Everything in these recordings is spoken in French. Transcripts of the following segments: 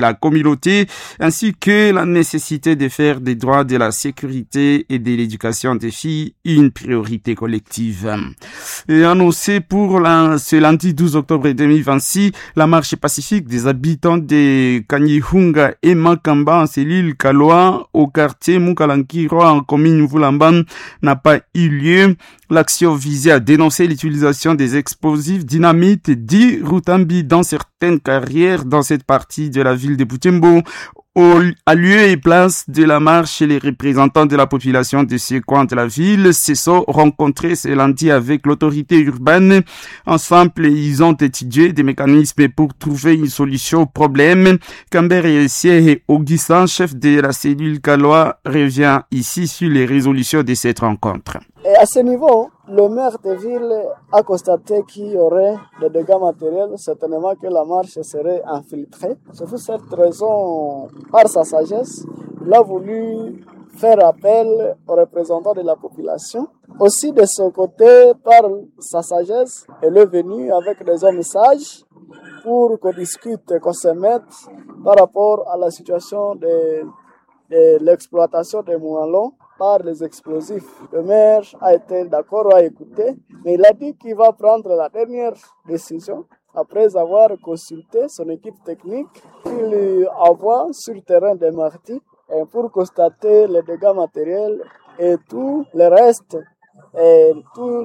la communauté, ainsi que la nécessité de faire des droits de la sécurité et de l'éducation des filles une priorité collective. Et annoncé pour ce lundi 12 octobre 2026, la marche pacifique des habitants de Kanyihunga et Makamba en cellule Kaloa au quartier Mukalankiro en commune Vulamban n'a pas eu lieu. L'action visait à dénoncer l'utilisation des explosifs dynamite dit Rutambi dans certaines carrières dans cette partie de la ville de Butembo. À lieu et place de la marche, les représentants de la population de ce coin de la ville se sont rencontrés ce lundi avec l'autorité urbaine. Ensemble, ils ont étudié des mécanismes pour trouver une solution au problème. Camber et Augustin, chef de la cellule Kaloa, revient ici sur les résolutions de cette rencontre. Et à ce niveau, le maire de ville a constaté qu'il y aurait des dégâts matériels, certainement que la marche serait infiltrée. C'est pour cette raison, par sa sagesse, il a voulu faire appel aux représentants de la population. Aussi, de son côté, par sa sagesse, elle est venue avec des hommes sages pour qu'on discute, qu'on se mette par rapport à la situation de l'exploitation des moellons par les explosifs. Le maire a été d'accord à écouter, mais il a dit qu'il va prendre la dernière décision après avoir consulté son équipe technique. Il envoie sur le terrain des martyrs pour constater les dégâts matériels et tout le reste, et tous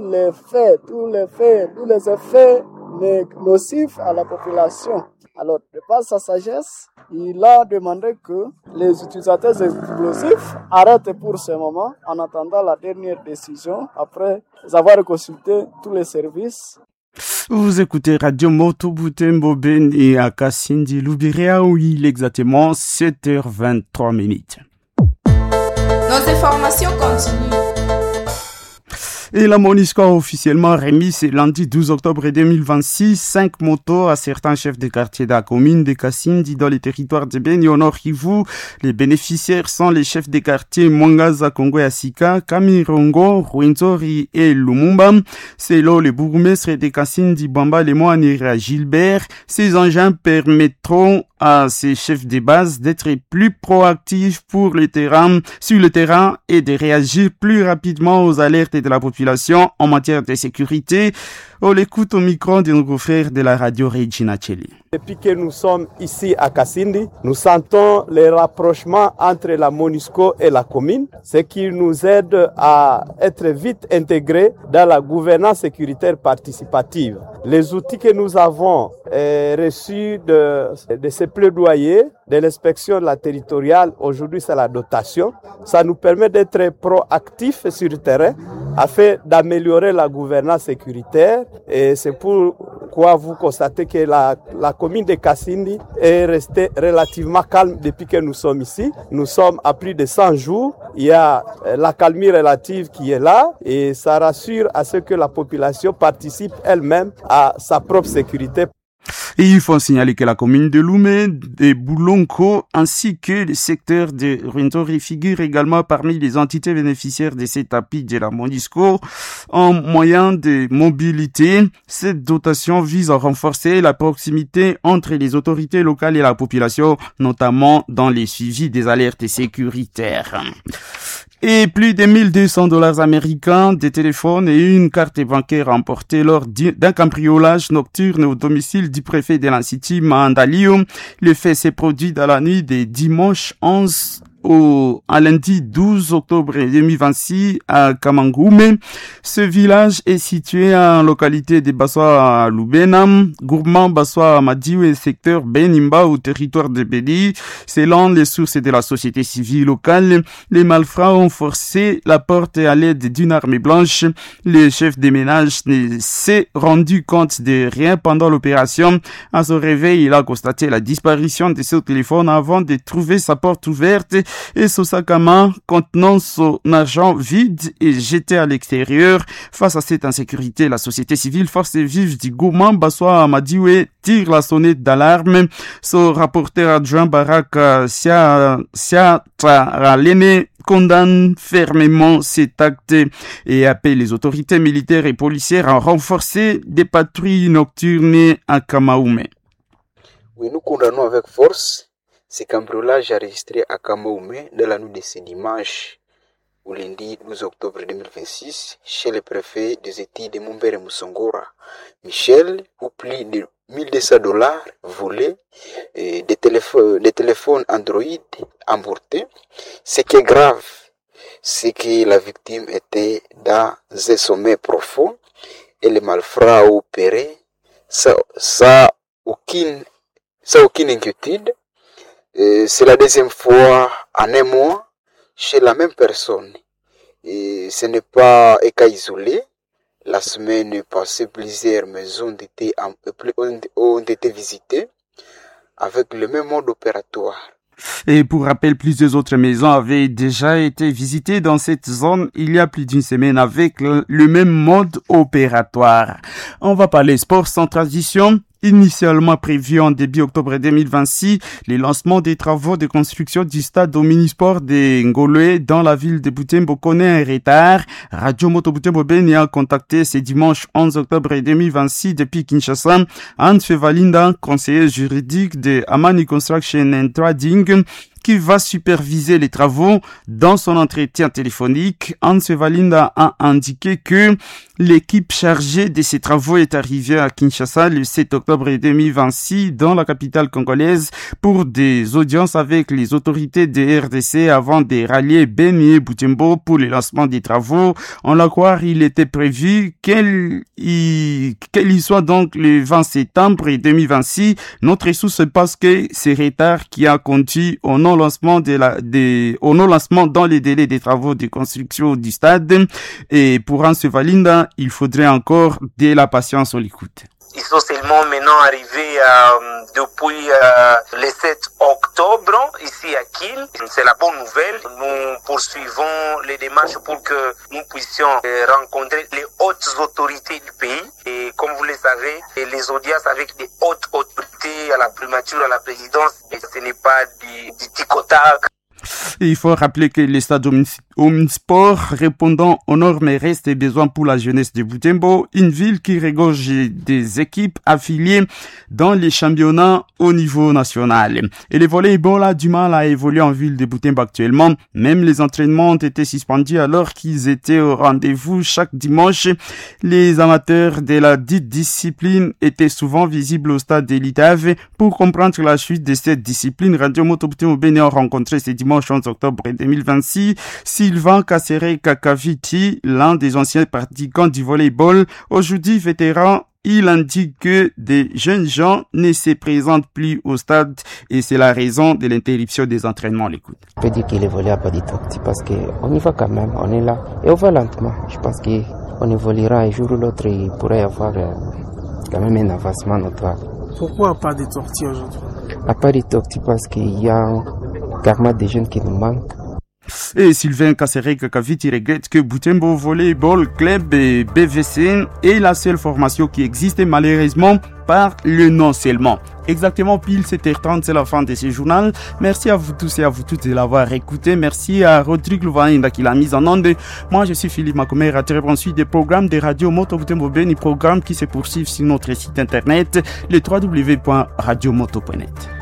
les effets nocifs à la population. Alors, de par sa sagesse, il a demandé que les utilisateurs explosifs arrêtent pour ce moment en attendant la dernière décision après avoir consulté tous les services. Vous écoutez Radio Moto Butembo Beni à Kasindi Lubiria où il est exactement 7h23. Nos informations continuent. Et la MONUSCO a officiellement remis ce lundi 12 octobre 2026 5 motos à certains chefs de quartier de la commune de Kasindi dans les territoires de Beni au Nord Kivu. Les bénéficiaires sont les chefs des quartiers Mwangaza, Kongo et Asika, Kamirongo, Rwenzori et Lumumba. Selon le bourgmestre de Kasindi, Bamba Lemoine Gilbert, ces engins permettront à ces chefs de base d'être plus proactifs sur le terrain et de réagir plus rapidement aux alertes de la population en matière de sécurité. On l'écoute au micro de nos confrères de la radio Regina Cheli. Depuis que nous sommes ici à Kasindi, nous sentons les rapprochements entre la MONUSCO et la commune, ce qui nous aide à être vite intégrés dans la gouvernance sécuritaire participative. Les outils que nous avons reçus de ces plaidoyers de l'inspection de la territoriale, aujourd'hui c'est la dotation. Ça nous permet d'être proactifs sur le terrain afin d'améliorer la gouvernance sécuritaire. Et c'est pourquoi vous constatez que la commune de Kasindi est restée relativement calme depuis que nous sommes ici. Nous sommes à plus de 100 jours. Il y a la calmie relative qui est là et ça rassure à ce que la population participe elle-même à sa propre sécurité. Et il faut signaler que la commune de Loumé, de Boulonko, ainsi que le secteur de Rwenzori figurent également parmi les entités bénéficiaires de cet appui de la MONUSCO en moyen de mobilité. Cette dotation vise à renforcer la proximité entre les autorités locales et la population, notamment dans les suivis des alertes sécuritaires. Et plus de $1,200 américains, des téléphones et une carte bancaire emportés lors d'un cambriolage nocturne au domicile du préfet de l'Institut Mandalio. Le fait s'est produit dans la nuit de dimanche 11 à lundi 12 octobre 2026 à Kamangoume. Ce village est situé en localité de Baswa Lubenam, groupement Baswa Madiou et secteur Benimba au territoire de Beni. Selon les sources de la société civile locale, les malfrats ont forcé la porte à l'aide d'une arme blanche. Le chef des ménages ne s'est rendu compte de rien pendant l'opération. À son réveil, il a constaté la disparition de son téléphone avant de trouver sa porte ouverte et son sac à main contenant son argent vide et jeté à l'extérieur. Face à cette insécurité, la société civile force vive du Gouman Baswa Amadioué tire la sonnette d'alarme. Son rapporteur adjoint Barak Siatralene condamne fermement cet acte et appelle les autorités militaires et policières à renforcer des patrouilles nocturnes à Kamaoume. Oui, nous condamnons avec force Ce cambriolage enregistré à Kamaoumé dans la nuit de ce dimanche au lundi 12 octobre 2026 chez le préfet des États de Mumbere Musongora, Michel, où plus de $1,200 volés, des téléphones Android emportés. Ce qui est grave, c'est que la victime était dans un sommeil profond et le malfrat a opéré sans aucune inquiétude. C'est la deuxième fois en un mois chez la même personne. Et ce n'est pas un cas isolé. La semaine passée, plusieurs maisons ont été visitées avec le même mode opératoire. Et pour rappel, plusieurs autres maisons avaient déjà été visitées dans cette zone il y a plus d'une semaine avec le même mode opératoire. On va parler sport sans transition. Initialement prévu en début octobre 2026, le lancement des travaux de construction du stade omnisport de Ngolwe dans la ville de Butembo connaît un retard. Radio Moto Butembo Beni a contacté ce dimanche 11 octobre 2026 depuis Kinshasa Hans Fevalinda, conseiller juridique de Amani Construction and Trading, qui va superviser les travaux. Dans son entretien téléphonique, Hans Fevalinda a indiqué que l'équipe chargée de ces travaux est arrivée à Kinshasa le 7 octobre 2026 dans la capitale congolaise pour des audiences avec les autorités de RDC avant de rallier Beni et Butembo pour le lancement des travaux. On l'a croire, il était prévu qu'elle y soit donc le 20 septembre 2026. Notre source pense que c'est retard qui a conduit au non-lancement dans les délais des travaux de construction du stade. Et pour Hans Valinda, il faudrait encore de la patience, on l'écoute. Ils sont seulement maintenant arrivés depuis le 7 octobre ici à Kiel. C'est la bonne nouvelle. Nous poursuivons les démarches pour que nous puissions rencontrer les hautes autorités du pays. Et comme vous le savez, les audiences avec les hautes autorités à la primature, à la présidence, ce n'est pas du tic-tac. Et il faut rappeler que le stade Omnisport, répondant aux normes et restes et besoins pour la jeunesse de Butembo, une ville qui regorge des équipes affiliées dans les championnats au niveau national. Et le volleyball a du mal à évoluer en ville de Butembo actuellement. Même les entraînements ont été suspendus alors qu'ils étaient au rendez-vous chaque dimanche. Les amateurs de la dite discipline étaient souvent visibles au stade de l'ITAV. Pour comprendre la suite de cette discipline, Radio Moto Butembo Beni a rencontré ce dimanche 11 octobre 2026 Sylvain Kassere Kakaviti, l'un des anciens pratiquants du volleyball, aujourd'hui vétéran. Il indique que des jeunes gens ne se présentent plus au stade et c'est la raison de l'interruption des entraînements. L'écoute. Je peux dire que le volley a pas d'état parce qu'on y va quand même, on est là et on va lentement. Je pense qu'on évoluera un jour ou l'autre et il pourrait y avoir quand même un avancement notoire. Pourquoi pas de sorties aujourd'hui? Pas de sorties parce qu'il y a carrément des jeunes qui nous manquent. Et Sylvain Kassere Kakaviti regrette que Butembo Volleyball Club et BVC est la seule formation qui existe malheureusement par le nom seulement. Exactement pile 7h30, c'est la fin de ce journal. Merci à vous tous et à vous toutes de l'avoir écouté. Merci à Rodrigue Louvainda qui l'a mise en onde. Moi, je suis Philippe Macomer, à très bon suite des programmes de Radio Moto Butembo Beni, programmes qui se poursuivent sur notre site internet, le www.radiomoto.net.